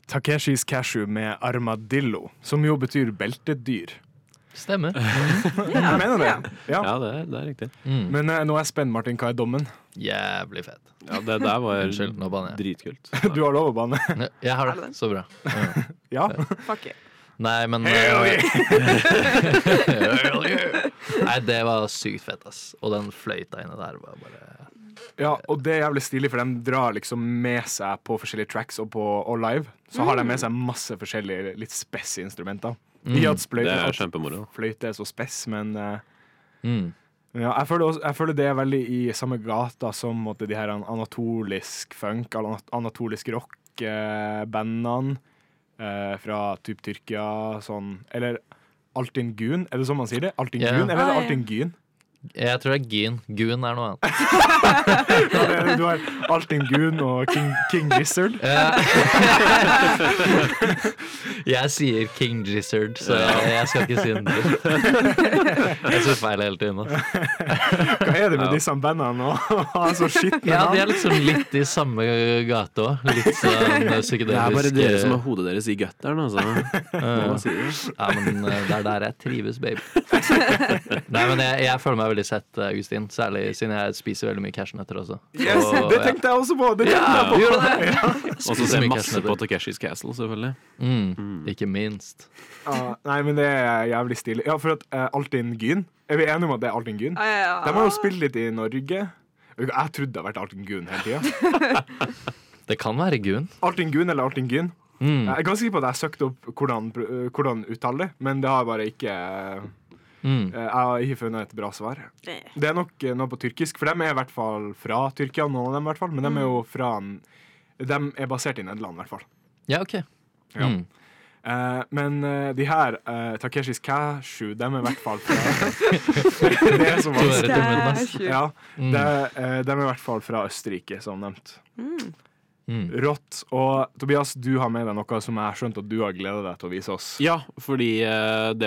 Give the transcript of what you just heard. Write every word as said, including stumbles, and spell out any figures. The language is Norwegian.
Takeshis Cashew med armadillo, som jo betyr beltedyr. Stemmer. Jeg mener det. Ja, Ja, det, er- det er riktig. Mm. Men eh, nå er jeg spent, Martin, hva er dommen? Jævlig fett. Ja, det der var Unnskyld, nå banner jeg. dritkult. Du har lov å banne. Ne- Jeg har det, så bra. Ja. Ja. Fuck it. Nei, men Hell eh, yeah. Nei, det var sykt fett, ass. Og den fløyta inne der var bare Ja, og det er jævlig stilig, for de drar liksom med seg på forskjellige tracks og, på, og live. Så har de med seg masse forskjellige litt spess instrumenter. Ikke at spløy- Det er at kjempemoro. fløyte er så spess, men eh, mm. ja, jeg, føler også, jeg føler det er veldig i samme gata som måtte, de her anatolisk funk, eller anatolisk rock-bandene eh, fra typ Tyrkia, sånn, eller Altin Gun, er det sånn man sier det? Altin Ja. Gun, eller er Ah, det ja. Altin Gun? Jeg tror det er Gyn. Gun er noe annet. Ja, det, du har Altin Gun og King, King Lizard. Ja. Jeg sier King Gizzard, så jeg, jeg skal ikke si den. Jeg sier feil hele tiden. Altså. Hva er det med disse bandene å ha så skitne Ja, de navn? er liksom litt i samme gate òg. Litt sånn psykedelisk. Det er bare dere som har hodet deres i gutteren, altså. Må bare si det. Ja, men eh, det er der jeg trives, baby. Nei, men jeg, jeg føler meg veldig sett, eh, Augustin. Særlig siden jeg spiser veldig mye cashewnøtter også. Yes, Og, det tenkte jeg også på! Det tenkte ja, jeg på. du gjorde det! Og så Spiser ser mye masse cashewnøtter. på Takeshis Castle, selvfølgelig. Mm, ikke minst. Ja, nei, men det er jævlig stilig. Ja, for at uh, Altin Gyn, er vi enige om at det er Altin Gyn? Ja, ja, ja. De har jo spilt litt i Norge. Jeg trodde det har vært Altin Gun hele tida. Det kan være Gun. Altin Gun eller Altin Gyn. Mm. Jeg er ganske sikker på at jeg søkte opp hvordan, uh, hvordan uttale det, men det har bare ikke uh, Mm. Jeg har ikke funnet et bra svar. Det er nok uh, noe på tyrkisk, for de er i hvert fall fra Tyrkia, noen av dem i hvert fall, men de er jo fra De er basert i Nederland, i hvert fall. Ja, OK. Ja. Mm. Eh, men eh, de her uh, Takeshis Cashew, de er i hvert fall fra Det er så To øre vanskelig. til munnen, ass. Cashew. Ja, Mm. det, eh, de er i hvert fall fra Østerrike, som nevnt. Mm. Mm. Rått. Og Tobias, du har med deg noe som jeg har skjønt at du har gledet deg til å vise oss. Ja, fordi eh, det